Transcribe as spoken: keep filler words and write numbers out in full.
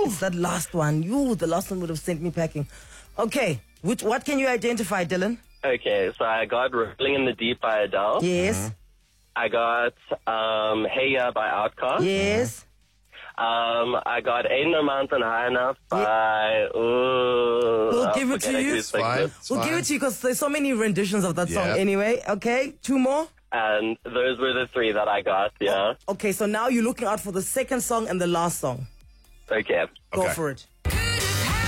It's that last one. You, the last one would have sent me packing. Okay, which what can you identify, Dylan? Okay, so I got Rolling in the Deep by Adele. Yes. Mm-hmm. I got um, Hey Ya by Outkast. Yes. Um, I got Ain't No Mountain High Enough by... Ooh, We'll I give it to forget you. who sings Fine. it. It's We'll fine. give it to you because there's so many renditions of that song Yeah. anyway. Okay, two more. And those were the three that I got, yeah. Okay, so now you're looking out for the second song and the last song. Okay. Go Okay. for it.